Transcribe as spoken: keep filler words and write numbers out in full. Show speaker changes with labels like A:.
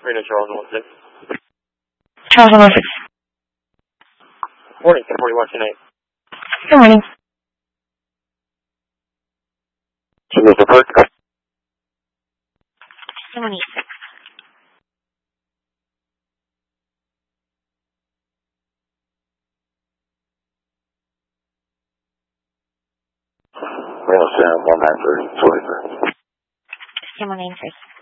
A: Reno Charles one six.
B: Charles one six.
A: Morning, ten forty Washington eight.
B: Good morning.
A: Mister Perk.
B: seven eighty-six.
A: Reno Sam one nine three.
B: seven nine three.